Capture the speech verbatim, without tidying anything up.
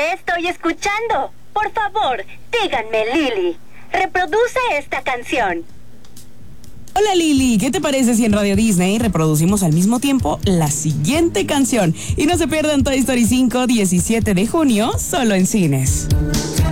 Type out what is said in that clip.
Siempre estoy escuchando. Por favor, díganme, Lily, reproduce esta canción. Hola Lili, ¿qué te parece si en Radio Disney reproducimos al mismo tiempo la siguiente canción? Y no se pierdan Toy Story cinco, diecisiete de junio, solo en cines.